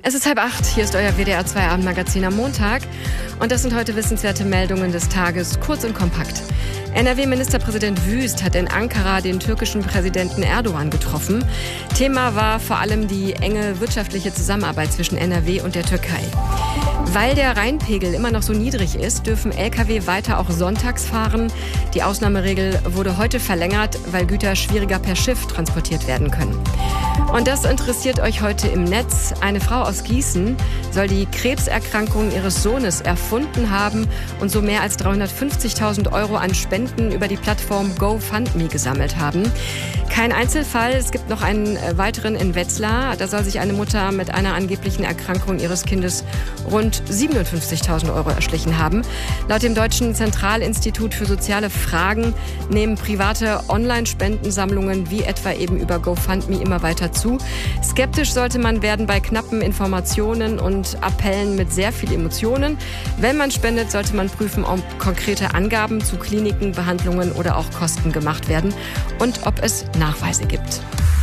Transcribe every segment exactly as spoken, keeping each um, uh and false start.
Es ist halb acht, hier ist euer W D R zwei Abendmagazin am Montag. Und das sind heute wissenswerte Meldungen des Tages, kurz und kompakt. N R W-Ministerpräsident Wüst hat in Ankara den türkischen Präsidenten Erdogan getroffen. Thema war vor allem die enge wirtschaftliche Zusammenarbeit zwischen N R W und der Türkei. Weil der Rheinpegel immer noch so niedrig ist, dürfen L K W weiter auch sonntags fahren. Die Ausnahmeregel wurde heute verlängert, weil Güter schwieriger per Schiff transportiert werden können. Und das interessiert euch heute im Netz. Eine Frau aus Gießen soll die Krebserkrankung ihres Sohnes erfunden haben und so mehr als dreihundertfünfzigtausend Euro an Spenden über die Plattform GoFundMe gesammelt haben. Kein Einzelfall, es gibt noch einen weiteren in Wetzlar. Da soll sich eine Mutter mit einer angeblichen Erkrankung ihres Kindes rund siebenundfünfzigtausend Euro erschlichen haben. Laut dem Deutschen Zentralinstitut für soziale Fragen nehmen private Online-Spendensammlungen wie etwa eben über GoFundMe immer weiter zu. Skeptisch sollte man werden bei knappen Informationen und Appellen mit sehr viel Emotionen. Wenn man spendet, sollte man prüfen, ob konkrete Angaben zu Kliniken, Behandlungen oder auch Kosten gemacht werden und ob es Nachweise gibt.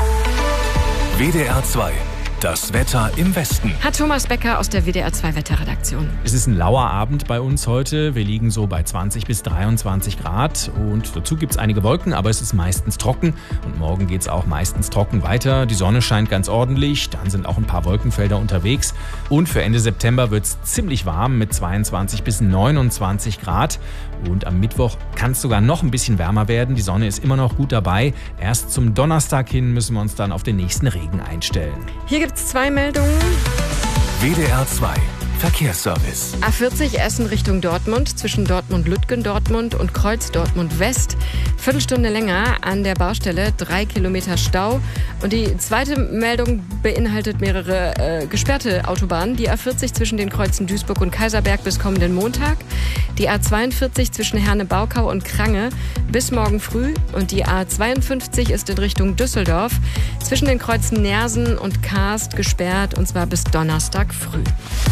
W D R zwei. Das Wetter im Westen. Hat Thomas Becker aus der W D R zwei Wetterredaktion. Es ist ein lauer Abend bei uns heute. Wir liegen so bei zwanzig bis dreiundzwanzig Grad. Und dazu gibt es einige Wolken, aber es ist meistens trocken. Und morgen geht es auch meistens trocken weiter. Die Sonne scheint ganz ordentlich. Dann sind auch ein paar Wolkenfelder unterwegs. Und für Ende September wird es ziemlich warm mit zweiundzwanzig bis neunundzwanzig Grad. Und am Mittwoch kann es sogar noch ein bisschen wärmer werden. Die Sonne ist immer noch gut dabei. Erst zum Donnerstag hin müssen wir uns dann auf den nächsten Regen einstellen. Hier gibt es zwei Meldungen. W D R zwei. Verkehrsservice. A vierzig Essen Richtung Dortmund, zwischen Dortmund-Lütgendortmund und Kreuz Dortmund-West. Viertelstunde länger an der Baustelle, drei Kilometer Stau. Und die zweite Meldung beinhaltet mehrere äh, gesperrte Autobahnen. Die A vierzig zwischen den Kreuzen Duisburg und Kaiserberg bis kommenden Montag. Die A zweiundvierzig zwischen Herne-Baukau und Krange bis morgen früh. Und die A zweiundfünfzig ist in Richtung Düsseldorf zwischen den Kreuzen Nersen und Karst gesperrt, und zwar bis Donnerstag früh.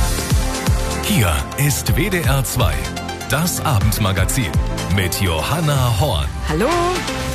Hier ist W D R zwei, das Abendmagazin mit Johanna Horn. Hallo!